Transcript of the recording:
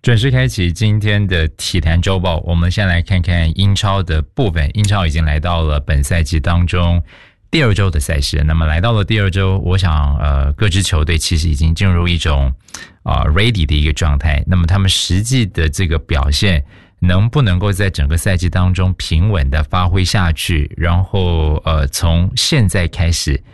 准时开启今天的体坛周报，我们先来看看英超的部分。英超已经来到了本赛季当中第二周的赛事，那么来到了第二周，我想各支球队其实已经进入一种ready 的一个状态。那么他们实际的这个表现能不能够在整个赛季当中平稳的发挥下去，然后从现在开始